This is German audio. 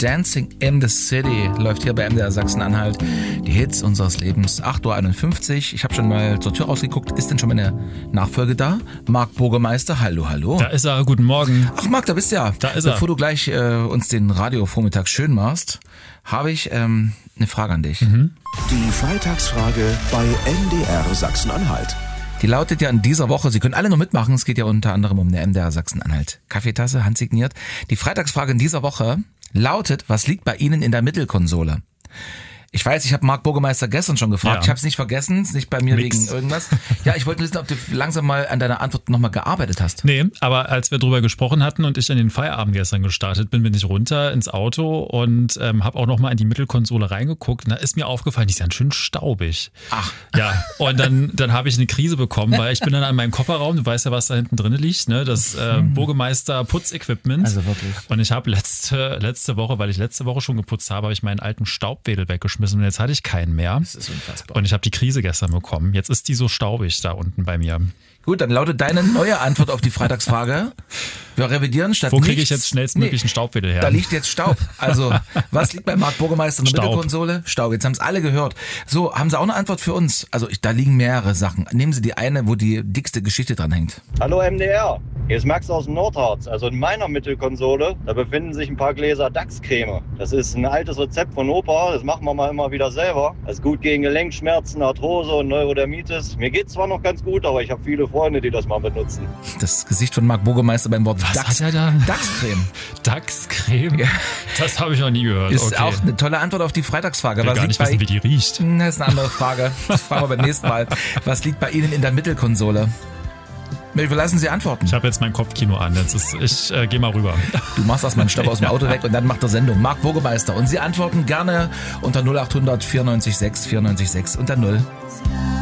Dancing in the City läuft hier bei MDR Sachsen-Anhalt. Die Hits unseres Lebens. 8.51 Uhr. Ich habe schon mal zur Tür rausgeguckt. Ist denn schon meine Nachfolge da? Marc Burgemeister, hallo, hallo. Da ist er, guten Morgen. Ach Marc, da bist du ja. Da ist er. Bevor du gleich uns den Radiovormittag schön machst, habe ich eine Frage an dich. Die Freitagsfrage bei MDR Sachsen-Anhalt. Die lautet ja in dieser Woche, Sie können alle nur mitmachen, es geht ja unter anderem um eine MDR Sachsen-Anhalt Kaffeetasse, handsigniert. Die Freitagsfrage in dieser Woche lautet, was liegt bei Ihnen in der Mittelkonsole? Ich weiß, ich habe Marc Burgemeister gestern schon gefragt. Ja. Ich habe es nicht vergessen, es ist nicht bei mir wegen irgendwas. Ja, ich wollte wissen, ob du langsam mal an deiner Antwort nochmal gearbeitet hast. Nee, aber als wir drüber gesprochen hatten und ich in den Feierabend gestern gestartet bin ich runter ins Auto und habe auch nochmal in die Mittelkonsole reingeguckt. Und da ist mir aufgefallen, die ist ganz schön staubig. Ach. Ja, und dann habe ich eine Krise bekommen, weil ich bin dann an meinem Kofferraum, du weißt ja, was da hinten drin liegt, ne? Das Burgemeister Putzequipment. Also wirklich. Und ich habe letzte Woche, weil ich letzte Woche schon geputzt habe ich meinen alten Staubwedel weggeschmissen. Und jetzt hatte ich keinen mehr. Das ist unfassbar. Und ich habe die Krise gestern bekommen. Jetzt ist die so staubig da unten bei mir. Gut, dann lautet deine neue Antwort auf die Freitagsfrage. Wir revidieren statt Wo kriege ich jetzt schnellstmöglich einen Staubwedel her? Da liegt jetzt Staub. Also, was liegt bei Marc Burgemeister in der Mittelkonsole? Staub. Jetzt haben es alle gehört. So, haben Sie auch eine Antwort für uns? Also, da liegen mehrere Sachen. Nehmen Sie die eine, wo die dickste Geschichte dran hängt. Hallo MDR, hier ist Max aus dem Nordharz. Also in meiner Mittelkonsole, da befinden sich ein paar Gläser Dachscreme. Das ist ein altes Rezept von Opa, das machen wir mal immer wieder selber. Das ist gut gegen Gelenkschmerzen, Arthrose und Neurodermitis. Mir geht's zwar noch ganz gut, aber ich habe viele Freunde, die das mal benutzen. Das Gesicht von Marc Burgemeister beim Wort Was hat er da? Dachscreme. Dachscreme? Ja. Das habe ich noch nie gehört. Ist auch eine tolle Antwort auf die Freitagsfrage. Ich will gar nicht wissen, wie die riecht. Das ist eine andere Frage. Das fragen wir beim nächsten Mal. Was liegt bei Ihnen in der Mittelkonsole? Wir lassen Sie antworten. Ich habe jetzt mein Kopfkino an. Ich gehe mal rüber. Du machst erstmal einen Stopp aus dem Auto weg und dann macht er Sendung. Marc Burgemeister. Und Sie antworten gerne unter 0800 94 6 94 6 unter 0.